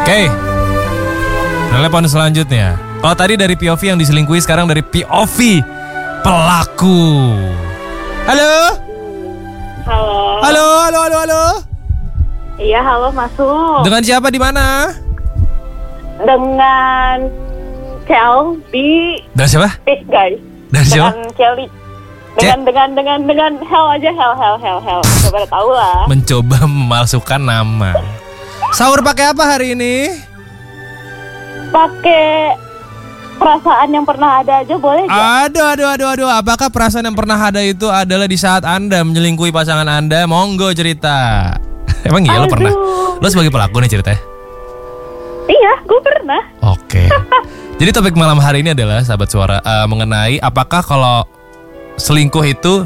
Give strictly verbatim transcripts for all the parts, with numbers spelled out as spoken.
Oke, telepon selanjutnya. Kalau tadi dari P O V yang diselingkuhi, sekarang dari P O V pelaku. Halo? Halo. Halo, halo, halo, halo. Iya, halo, masuk. Dengan siapa di mana? Dengan Kelly. Dengan siapa? Big guys. Dengan siapa? Dengan Kelly. Dengan, dengan, dengan, dengan, hell aja, hell, hell, hell, hell. Coba udah tahu lah. Mencoba memalsukan nama. Sahur pakai apa hari ini? Pakai perasaan yang pernah ada aja boleh gak? Aduh, aduh, aduh, aduh. Apakah perasaan yang pernah ada itu adalah di saat Anda menyelingkuhi pasangan Anda? Monggo cerita. Emang iya lo pernah? Lo sebagai pelaku nih ceritanya? Iya, gue pernah. Oke. Jadi topik malam hari ini adalah sahabat suara uh, mengenai apakah kalau selingkuh itu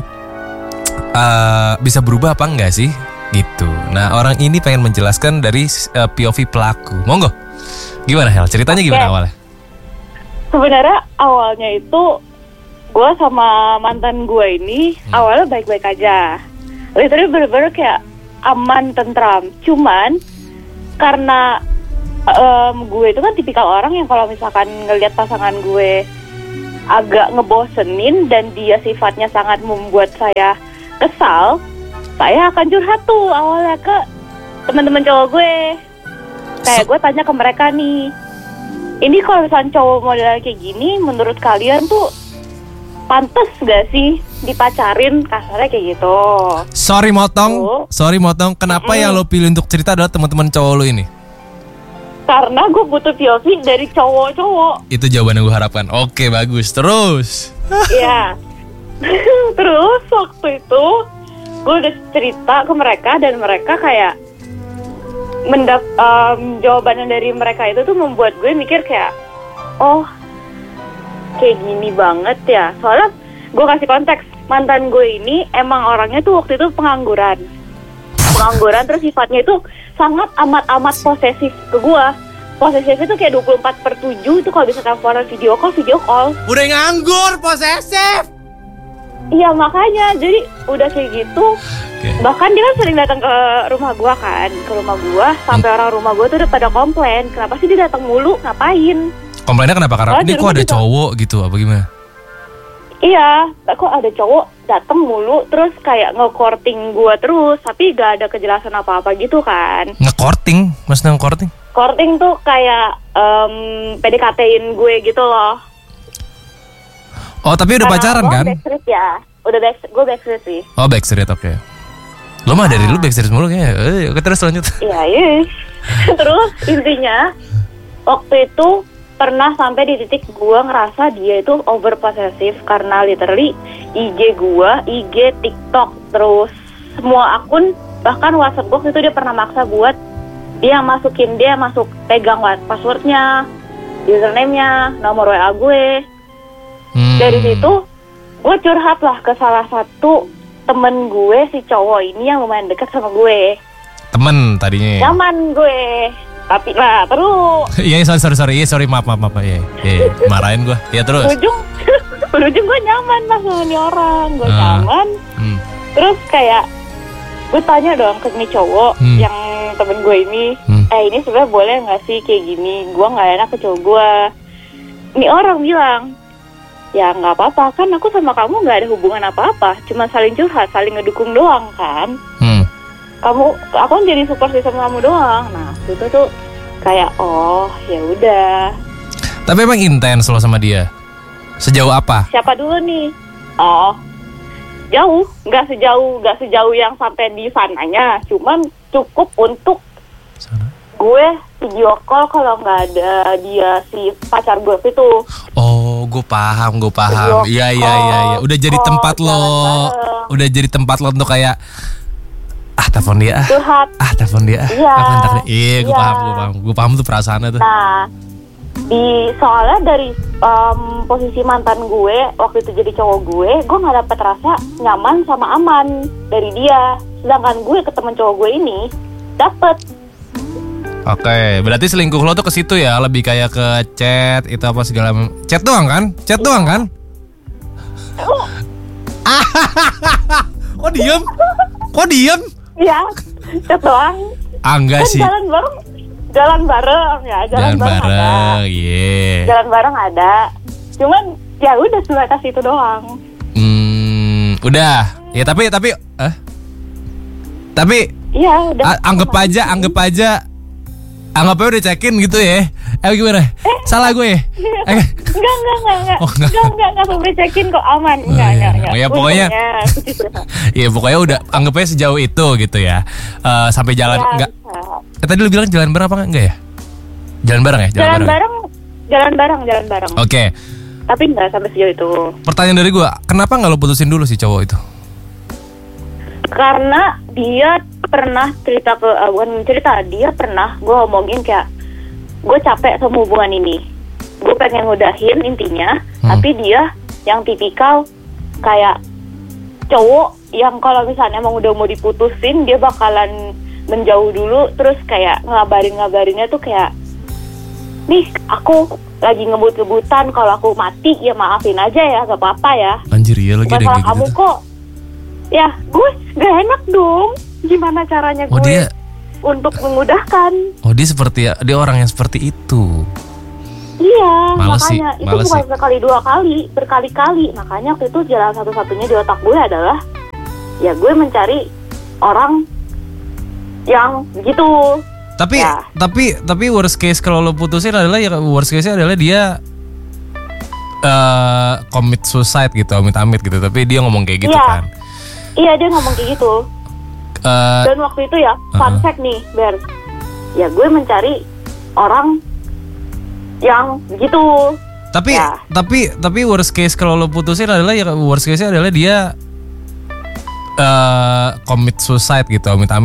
uh, bisa berubah apa enggak sih? Gitu. Nah, orang ini pengen menjelaskan dari uh, P O V pelaku. Monggo. Gimana Hel? Ceritanya gimana okay. awalnya? Sebenarnya awalnya itu gue sama mantan gue ini hmm. awalnya baik-baik aja. Literally bener-bener kayak aman, tentram. Cuman karena um, gue itu kan tipikal orang yang kalau misalkan ngelihat pasangan gue agak ngebosenin dan dia sifatnya sangat membuat saya kesal, saya akan curhat tuh awalnya ke teman-teman cowok gue. Kayak gue tanya ke mereka nih, ini kalau misalnya cowok modelnya kayak gini, menurut kalian tuh pantas gak sih dipacarin, kasarnya kayak gitu. Sorry motong, tuh. sorry motong. Kenapa mm-hmm. yang lo pilih untuk cerita adalah teman-teman cowok lo ini? Karena gue butuh P O V dari cowok-cowok. Itu jawaban yang gue harapkan. Oke, bagus. Terus? Iya. Terus waktu itu gue udah cerita ke mereka dan mereka kayak mendap um, jawabannya dari mereka itu tuh membuat gue mikir kayak, oh kayak gini banget ya. Soalnya gue kasih konteks, mantan gue ini emang orangnya tuh waktu itu pengangguran. Pengangguran terus sifatnya itu sangat amat-amat posesif ke gue. Posesif itu kayak dua puluh empat per tujuh itu kalau bisa teleponan video call, video call. Udah nganggur, posesif. Iya makanya, jadi udah kayak gitu. Okay. Bahkan dia kan sering datang ke rumah gua kan, ke rumah gua sampai hmm. orang rumah gua tuh udah pada komplain, kenapa sih dia datang mulu, ngapain? Komplainnya kenapa? Karena ini kok ada cowok gitu, apa gimana? Iya, kok ada cowok datang mulu, terus kayak nge-courting gua terus, tapi gak ada kejelasan apa-apa gitu kan? Nge-courting? Maksudnya nge-courting? Courting tuh kayak um, P D K T-in gue gitu loh. Oh tapi udah Karena pacaran kan? Backstreet ya, udah back, gue backstreet sih. Oh backstreet, oke. Okay. Lo mah dari lu backstreet mulu kayaknya. Eh, oke terus lanjut. Iya, iya. Terus intinya waktu itu pernah sampai di titik gue ngerasa dia itu over possessive karena literally I G gue, I G, TikTok, terus semua akun, bahkan WhatsApp gue itu dia pernah maksa buat dia masukin, dia masuk pegang passwordnya, username-nya, nomor W A gue. Hmm. Dari situ gue curhat lah ke salah satu temen gue, si cowok ini yang lumayan dekat sama gue. Temen tadinya? Nyaman gue, tapi lah terus. Iya sorry sorry sorry, iya sorry maaf maaf maaf ya, ya, marahin gue. Ya terus. Berujung, berujung gue nyaman lah sama nih orang, gue uh. nyaman. Hmm. Terus kayak gue tanya dong ke nih cowok hmm. yang temen gue ini, hmm. eh ini sebenarnya boleh nggak sih kayak gini? Gue nggak enak ke cowok gue. Ini orang bilang, ya nggak apa-apa kan aku sama kamu nggak ada hubungan apa-apa, cuma saling curhat, saling ngedukung doang kan. Hmm. Kamu, aku kan jadi support system kamu doang. Nah itu tuh kayak oh ya udah. Tapi emang intens lo sama dia? Sejauh apa? Siapa dulu nih? Oh jauh, nggak sejauh nggak sejauh yang sampai di sananya, cuman cukup untuk sana. Gue video call kalau nggak ada dia si pacar gue itu. Oh, gue paham, gue paham. Iya, iya, iya, iya. Udah jadi oh, tempat lo, bareng. Udah jadi tempat lo untuk kayak ah telepon dia, ah, ah telepon dia, iya, ah kontak dia. Iya, gue iya. paham, gue paham, gue paham tuh perasaannya tuh. Nah, di soalnya dari um, posisi mantan gue waktu itu jadi cowok gue, gue nggak dapet rasa nyaman sama aman dari dia. Sedangkan gue ke temen cowok gue ini dapet. Oke, berarti selingkuh lo tuh ke situ ya, lebih kayak ke chat itu apa segala chat doang kan? Chat iya. doang kan? Oh. Kok diem? Kok diem? Iya, chat doang. Ah enggak kan sih. Jalan bareng, jalan bareng ya, jalan, Jalan bareng, ada. bareng, iya. Jalan bareng ada. Cuman ya udah sebatas itu doang. Hmm, udah. Ya tapi tapi eh tapi Iya, udah. a- anggap aja, anggap aja anggap aja udah check-in gitu ya. Eh gimana? Eh, Salah gue ya? Eh, enggak, enggak, enggak, enggak. Oh, enggak. Enggak, enggak, enggak sampai check-in kok, aman. Enggak, Oh, iya. enggak, enggak. Ya, pokoknya- Untungnya. Iya pokoknya udah anggap aja sejauh itu gitu ya. Eh, sampai jalan Ya, enggak? bisa. Eh, tadi lu bilang jalan bareng apa enggak ya? Jalan bareng ya? Jalan bareng, jalan bareng, jalan bareng. Oke. Tapi enggak sampai sejauh itu. Pertanyaan dari gue, kenapa nggak lo putusin dulu si cowok itu? Karena dia pernah cerita ke, uh, bukan cerita, dia pernah gue omongin kayak, gue capek sama hubungan ini. Gue pengen ngudahin intinya, Hmm. tapi dia yang tipikal kayak cowok yang kalau misalnya emang udah mau diputusin, dia bakalan menjauh dulu, terus kayak ngabarin-ngabarinnya tuh kayak, nih aku lagi ngebut-ngebutan, kalau aku mati ya maafin aja ya, gak apa-apa ya. Anjir iya lagi Bukan ada yang salah kayak kamu gitu. kok. Ya, gue gak enak dong. Gimana caranya Oh, gue dia- untuk memudahkan? Oh dia seperti dia orang yang seperti itu. Iya, Males sih, makanya itu males bukan sih. sekali dua kali, berkali-kali. Makanya waktu itu jalan satu-satunya di otak gue adalah ya gue mencari orang yang gitu. Tapi Ya. tapi tapi worst case kalau lo putusin adalah ya worst case adalah dia eh commit suicide gitu, amit-amit gitu. Tapi dia ngomong kayak gitu Iya. kan. Iya, dia ngomong kayak gitu. Eh, Dan waktu itu ya, fun Uh-uh. fact nih, Ber. Ya gue mencari orang yang gitu. tapi Ya. tapi tapi worst case kalau lo putusin adalah ya worst case adalah dia eh commit suicide gitu, amit-amit.